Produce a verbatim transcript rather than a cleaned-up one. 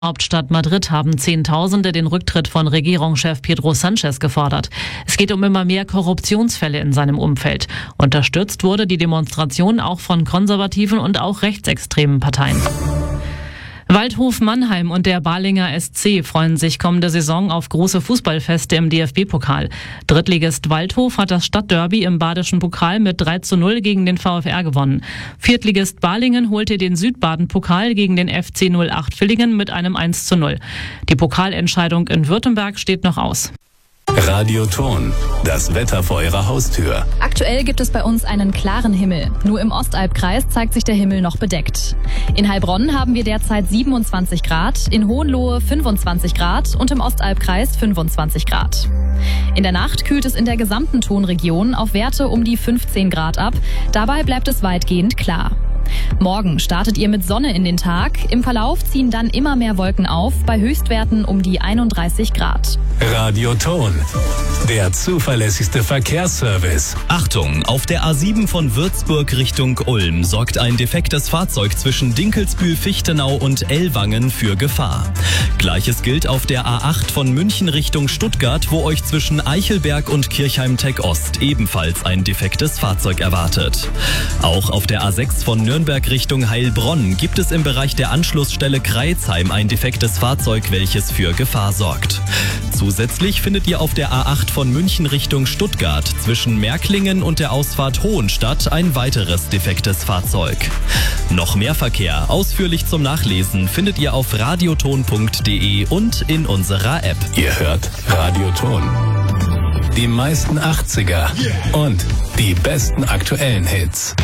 Hauptstadt Madrid haben Zehntausende den Rücktritt von Regierungschef Pedro Sánchez gefordert. Es geht um immer mehr Korruptionsfälle in seinem Umfeld. Unterstützt wurde die Demonstration auch von konservativen und auch rechtsextremen Parteien. Waldhof Mannheim und der Balinger S C freuen sich kommende Saison auf große Fußballfeste im D F B-Pokal. Drittligist Waldhof hat das Stadtderby im badischen Pokal mit drei zu null gegen den VfR gewonnen. Viertligist Balingen holte den Südbaden-Pokal gegen den F C null acht Villingen mit einem eins zu null. Die Pokalentscheidung in Württemberg steht noch aus. Radio Ton, das Wetter vor Ihrer Haustür. Aktuell gibt es bei uns einen klaren Himmel. Nur im Ostalbkreis zeigt sich der Himmel noch bedeckt. In Heilbronn haben wir derzeit siebenundzwanzig Grad, in Hohenlohe fünfundzwanzig Grad und im Ostalbkreis fünfundzwanzig Grad. In der Nacht kühlt es in der gesamten Tonregion auf Werte um die fünfzehn Grad ab. Dabei bleibt es weitgehend klar. Morgen startet ihr mit Sonne in den Tag. Im Verlauf ziehen dann immer mehr Wolken auf, bei Höchstwerten um die einunddreißig Grad. Radio Ton, der zuverlässigste Verkehrsservice. Achtung, auf der A sieben von Würzburg Richtung Ulm sorgt ein defektes Fahrzeug zwischen Dinkelsbühl-Fichtenau und Ellwangen für Gefahr. Gleiches gilt auf der A acht von München Richtung Stuttgart, wo euch zwischen Eichelberg und Kirchheim-Tech Ost ebenfalls ein defektes Fahrzeug erwartet. Auch auf der A sechs von Nürnberg Richtung Heilbronn gibt es im Bereich der Anschlussstelle Kreilsheim ein defektes Fahrzeug, welches für Gefahr sorgt. Zusätzlich findet ihr auf der A acht von München Richtung Stuttgart zwischen Märklingen und der Ausfahrt Hohenstadt ein weiteres defektes Fahrzeug. Noch mehr Verkehr, ausführlich zum Nachlesen, findet ihr auf radioton punkt de und in unserer App. Ihr hört Radio Ton. Die meisten achtziger und die besten aktuellen Hits.